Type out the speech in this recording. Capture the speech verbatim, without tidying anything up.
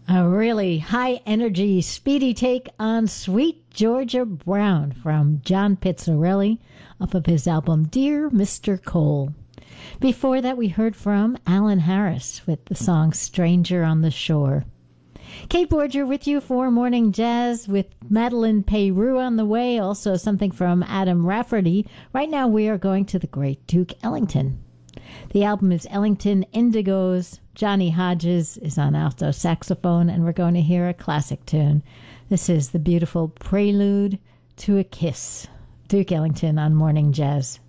A really high energy, speedy take on Sweet Georgia Brown from John Pizzarelli off of his album Dear Mister Cole. Before that, we heard from Alan Harris with the song Stranger on the Shore. Kate Borger with you for Morning Jazz with Madeline Peyroux on the way. Also something from Adam Rafferty. Right now we are going to the great Duke Ellington. The album is Ellington Indigos. Johnny Hodges is on alto saxophone, and we're going to hear a classic tune. This is the beautiful Prelude to a Kiss. Duke Ellington on Morning Jazz.